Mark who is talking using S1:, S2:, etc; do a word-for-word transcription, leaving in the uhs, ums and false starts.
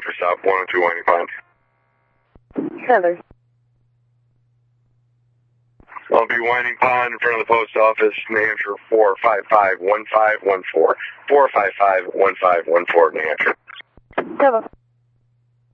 S1: for stop one oh two Whining Pine.
S2: Heather.
S1: I'll be Whining Pine in front of the post office, New Hampshire four five five one five one four. four five five one five one four, New Hampshire.
S2: Heather.